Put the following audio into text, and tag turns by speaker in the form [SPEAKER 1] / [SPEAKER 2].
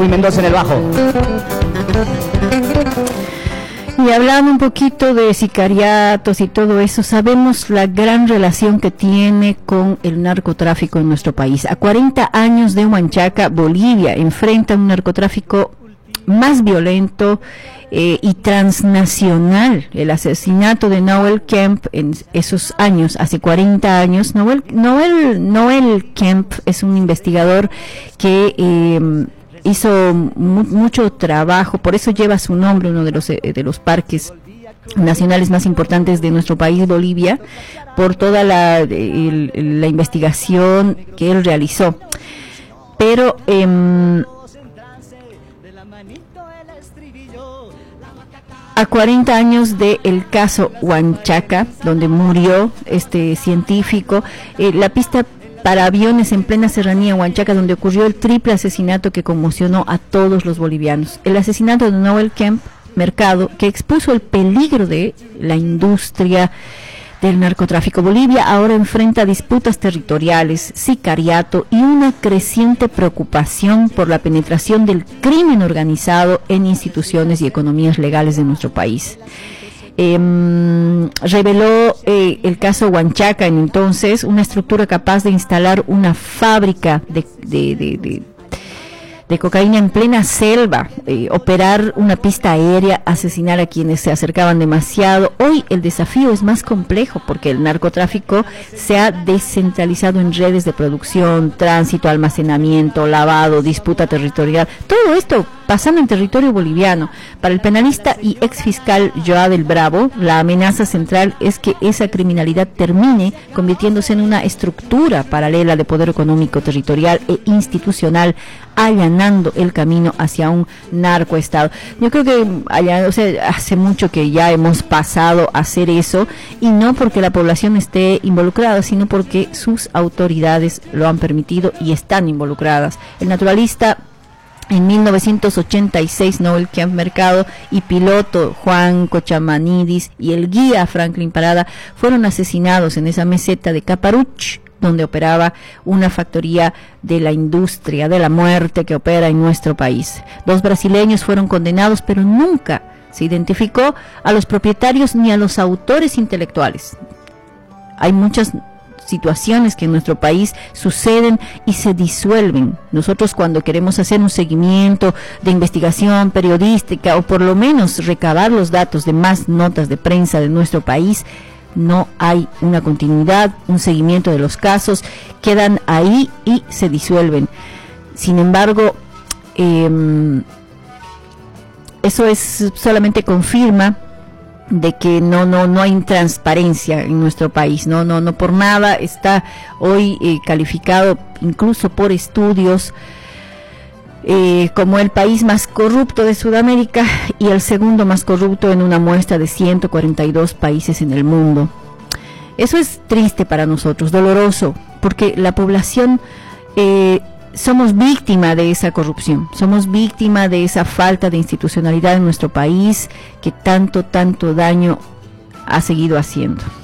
[SPEAKER 1] Rubí Mendoza en el bajo.
[SPEAKER 2] Y hablando un poquito de sicariatos y todo eso, sabemos la gran relación que tiene con el narcotráfico en nuestro país. A 40 años de Huanchaca, Bolivia enfrenta un narcotráfico más violento y transnacional. El asesinato de Noel Kemp en esos años, hace 40 años. Noel Kemp es un investigador que hizo mucho trabajo, por eso lleva su nombre, uno de los parques nacionales más importantes de nuestro país, Bolivia, por toda la investigación que él realizó. Pero a 40 años del caso Huanchaca, donde murió este científico, la pista para aviones en plena serranía Huanchaca, donde ocurrió el triple asesinato que conmocionó a todos los bolivianos. El asesinato de Noel Kemp Mercado, que expuso el peligro de la industria del narcotráfico. Bolivia ahora enfrenta disputas territoriales, sicariato y una creciente preocupación por la penetración del crimen organizado en instituciones y economías legales de nuestro país. Reveló el caso Huanchaca entonces una estructura capaz de instalar una fábrica de cocaína en plena selva, operar una pista aérea, asesinar a quienes se acercaban demasiado. Hoy el desafío es más complejo porque el narcotráfico se ha descentralizado en redes de producción, tránsito, almacenamiento, lavado, disputa territorial. Todo esto pasando en territorio boliviano. Para el penalista y exfiscal Joabel Bravo, la amenaza central es que esa criminalidad termine convirtiéndose en una estructura paralela de poder económico, territorial e institucional, allanando el camino hacia un narcoestado. Yo creo que hace mucho que ya hemos pasado a hacer eso, y no porque la población esté involucrada, sino porque sus autoridades lo han permitido y están involucradas. El naturalista en 1986, Noel Kemp Mercado y piloto Juan Cochamanidis y el guía Franklin Parada fueron asesinados en esa meseta de Caparuch, donde operaba una factoría de la industria de la muerte que opera en nuestro país. 2 brasileños fueron condenados, pero nunca se identificó a los propietarios ni a los autores intelectuales. Hay muchas situaciones que en nuestro país suceden y se disuelven. Nosotros, cuando queremos hacer un seguimiento de investigación periodística o por lo menos recabar los datos de más notas de prensa de nuestro país, no hay una continuidad, un seguimiento de los casos, quedan ahí y se disuelven. Sin embargo, eso solamente confirma de que no hay transparencia en nuestro país. No por nada está hoy calificado incluso por estudios como el país más corrupto de Sudamérica y el segundo más corrupto en una muestra de 142 países en el mundo. Eso es triste para nosotros, doloroso, porque la población somos víctima de esa corrupción, somos víctima de esa falta de institucionalidad en nuestro país que tanto daño ha seguido haciendo.